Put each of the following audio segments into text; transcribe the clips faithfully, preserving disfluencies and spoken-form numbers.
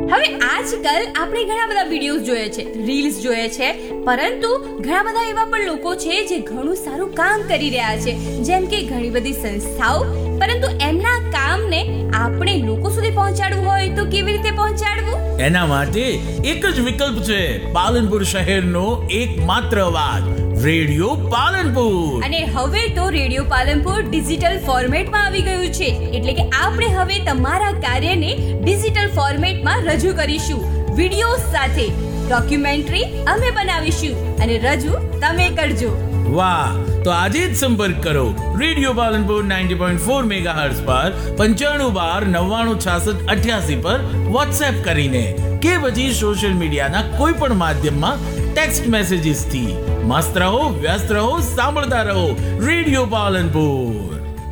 હવે આજકાલ આપણે ઘણા બધા વિડીયોઝ જોઈએ છે, રીલ્સ જોઈએ છે, પરંતુ ઘણા બધા એવા પણ લોકો છે જે ઘણું સારું કામ કરી રહ્યા છે, જેમ કે ઘણી બધી સંસ્થાઓ, પરંતુ એમના કામને આપણે લોકો સુધી પહોંચાડવું હોય તો કેવી રીતે પહોંચાડવું? એના માટે એક જ વિકલ્પ છે, પાલનપુર શહેરનો એકમાત્ર અવાજ, રેડિયો પાલનપુર. અને હવે તો રેડિયો પાલનપુર ડિજિટલ ફોર્મેટમાં આવી ગયું છે, એટલે કે આપણે હવે તમારા કાર્યને ડિજિટલ ફોર્મેટમાં રજૂ કરીશું, વિડીયો સાથે. ડોક્યુમેન્ટરી અમે બનાવીશું અને રજૂ તમે કરજો. વાહ, તો આજે જ સંપર્ક કરો radio Palanpur ninety point four megahertz પર પંચાણું બાર નવ્વાણું છાસઠ અઠ્યાસી પર વોટ્સએપ કરીને કે પછી સોશિયલ મીડિયાના કોઈ પણ માધ્યમમાં ટેક્સ્ટ મેસેજીસ થી. મસ્ત રહો, વ્યસ્ત રહો, સાંભળતા રહો રેડિયો પાલનપુર.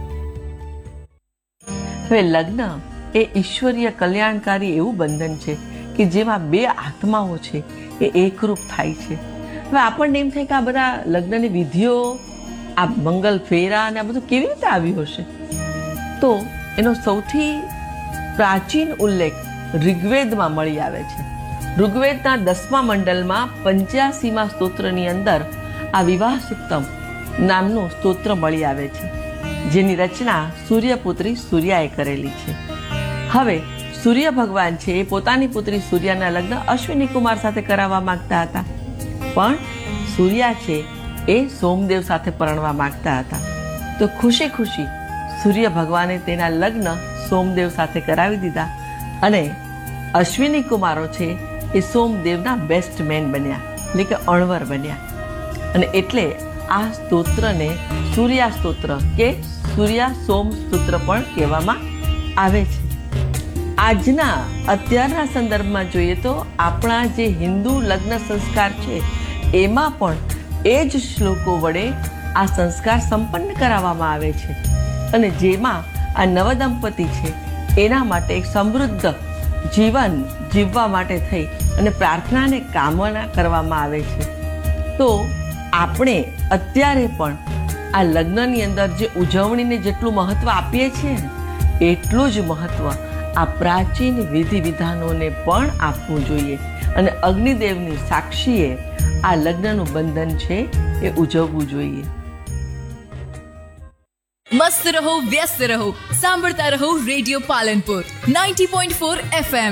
હવે લગ્ન એ ઈશ્વરીય કલ્યાણકારી એવું બંધન છે કે જેમાં બે આત્માઓ છે એ એકરૂપ થાય છે. હવે આપણને એમ થાય કે આ બધા લગ્નની વિધિઓ, આ મંગલ ફેરા અને આ બધું કેવી રીતે આવ્યું હશે? તો એનો સૌથી પ્રાચીન ઉલ્લેખ ઋગ્વેદમાં મળી આવે છે. ઋગ્વેદના દસમા મંડલમાં પંચ્યાસીમાં સ્તોત્રની અંદર આ વિવાહ સુક્તમ નામનું સ્તોત્ર મળી આવે છે, જેની રચના સૂર્યપુત્રી સૂર્યાએ કરેલી છે. હવે સૂર્ય ભગવાન છે એ પોતાની પુત્રી સૂર્યાના લગ્ન અશ્વિની કુમાર સાથે કરાવવા માંગતા હતા, પણ સૂર્યા છે એ સોમદેવ સાથે પરણવા માંગતા હતા. તો ખુશી ખુશી સૂર્ય ભગવાને તેના લગ્ન સોમદેવ સાથે કરાવી દીધા અને અશ્વિની કુમારો છે એ સોમદેવના બેસ્ટ મેન બન્યા, એટલે કે અણવર બન્યા. અને એટલે આ સ્તોત્રને સૂર્યા સ્તોત્ર કે સૂર્યા સોમ સ્તોત્ર પણ કહેવામાં આવે છે. આજના અત્યારના સંદર્ભમાં જોઈએ તો આપણા જે હિન્દુ લગ્ન સંસ્કાર છે એમાં પણ એ જ શ્લોકો વડે આ સંસ્કાર સંપન્ન કરાવવામાં આવે છે, અને જેમાં આ નવદંપતિ છે એના માટે એક સમૃદ્ધ જીવન જીવવા માટે થઈ અને પ્રાર્થનાને કામના કરવામાં આવે છે. તો આપણે અત્યારે પણ આ લગ્નની અંદર જે ઉજવણીને જેટલું મહત્વ આપીએ છીએ ને એટલું જ મહત્વ આ પ્રાચીન વિધિ વિધાનોને પણ આપવું જોઈએ, અને અગ્નિદેવની સાક્ષીએ આ લગ્નનું બંધન છે એ ઉજવવું જોઈએ. મસ્ત રહો, વ્યસ્ત રહો, સાંભળતા રહો radio Palanpur ninety point four F M.